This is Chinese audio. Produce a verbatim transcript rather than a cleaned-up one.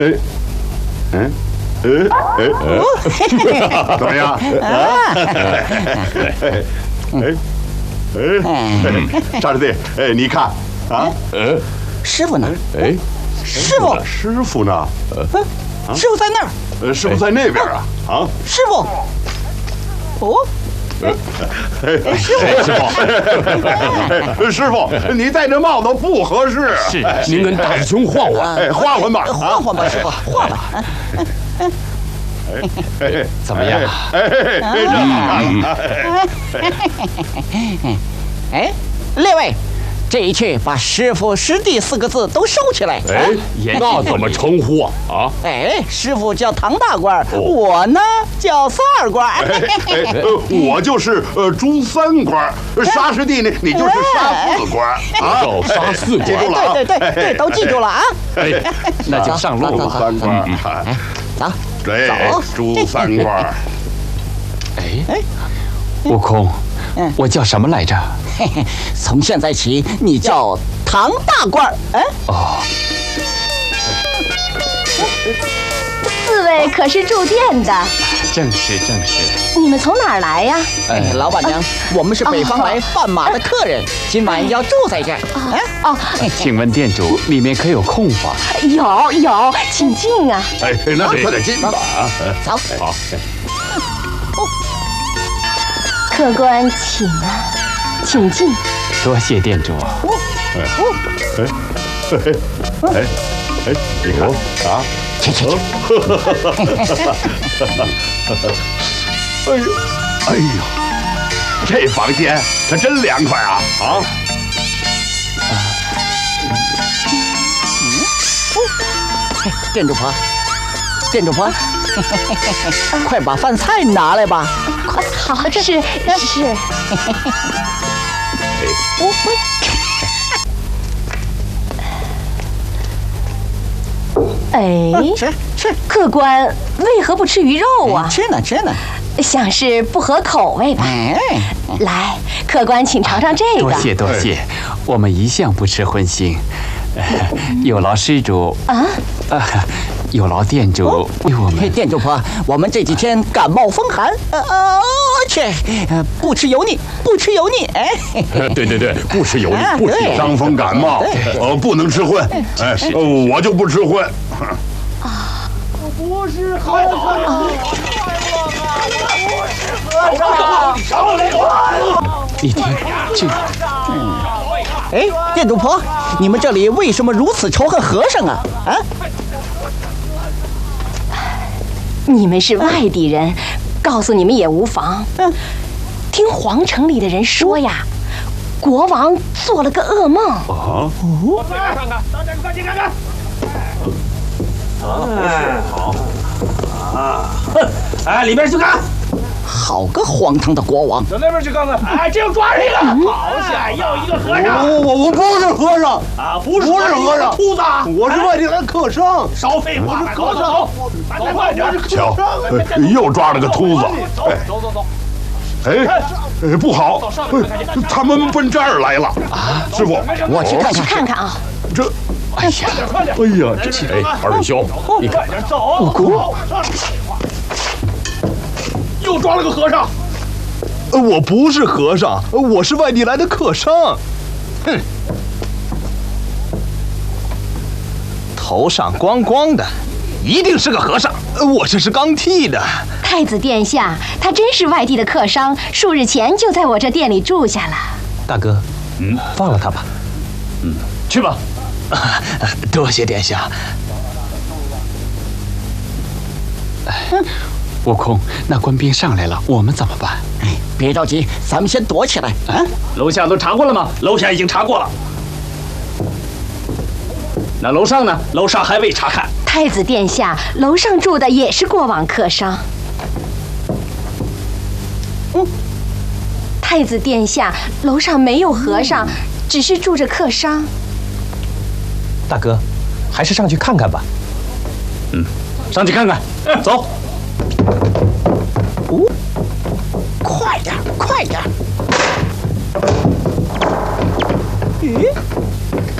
哎，嗯，哎哎哎，怎么样？哎哎，沙师弟，哎，你看啊， 呃， 师傅呢？ 哎， 师傅， 师傅呢？ 嗯，师傅在那儿。 呃，师傅在那边啊啊！ 师傅，哦。 哎，师傅，师傅，你戴这帽子不合适。 是，您跟大师兄换换， 哎，换换吧， 换换吧，师傅，换吧。 哎， 怎么样？ 哎，这好看。哎，列位，这一去把师傅师弟四个字都收起来。 哎，那怎么称呼啊？啊？ 哎，师傅叫唐大官，我呢叫三二官。 哎，我就是呃朱三官，沙师弟呢，你就是沙四官啊， 叫沙四官， 记住了啊！对对对对，都记住了啊！ 哎，那就上路朱三官， 哎，走， 对，朱三官。 哎哎，悟空，我叫什么来着？ 嘿嘿，从现在起，你叫唐大官儿。哎， 哦， 四位可是住店的？ 正是正是。 你们从哪儿来呀？ 哎，老板娘，我们是北方来贩马的客人，今晚要住在这儿。哎， 哦， 请问店主里面可有空房？ 有有，请进啊。 哎，那快点进吧啊！ 走， 好。 客官请啊。 请进， 多谢店主。 哎哎哎哎哎，你看啊， 去去去！ 哎呦哎呦，这房间可真凉快啊啊！ 嗯，店主婆，店主婆，快把饭菜拿来吧！ 快，好，这是是。 我我，哎， 吃吃， 客官为何不吃鱼肉啊？ 吃呢吃呢， 想是不合口味吧？ 哎， 来，客官请尝尝这个。 多谢多谢，我们一向不吃荤腥，有劳施主啊，有劳店主为我们。 店主婆，我们这几天感冒风寒，呃呃，切，不吃油腻，不吃油腻，哎， 对对对，不吃油腻，不吃油腻， 伤风感冒，呃，不能吃荤，哎，我就不吃荤。 啊，我不是和尚，我不是和尚，少来管！ 你听，这， 嗯，哎，店主婆，你们这里为什么如此仇恨和尚啊？啊？ 你们是外地人，告诉你们也无妨。嗯，听皇城里的人说呀，国王做了个噩梦。 啊！ 哦，来看看，到这快去看看。哎，好。啊，哎，里边去看。 好个荒唐的国王！ 到那边去看看。哎，这又抓着一个，好险，又一个和尚。 我我我不是和尚啊，不是不是和尚， 秃子， 我是外地来的客商。 少废话，走走走，走快点！ 瞧，又抓了个秃子。 走走走走。 哎，哎，不好！他们奔这儿来了啊！师傅， 我去看去看看啊！ 这， 哎呀， 哎呀，这哎，二位兄，你看， 悟空，又抓了个和尚。 我不是和尚，我是外地来的客商。哼，头上光光的，一定是个和尚。我这是刚剃的。 太子殿下，他真是外地的客商，数日前就在我这店里住下了。 大哥，嗯，放了他吧。 嗯，去吧。 多谢殿下。 嗯，悟空，那官兵上来了，我们怎么办？ 哎，别着急，咱们先躲起来。啊， 楼下都查过了吗？楼下已经查过了。那楼上呢？楼上还未查看。 太子殿下，楼上住的也是过往客商。 嗯，太子殿下，楼上没有和尚，只是住着客商。 大哥，还是上去看看吧。 嗯，上去看看。走。 哦，快点，快点！咦？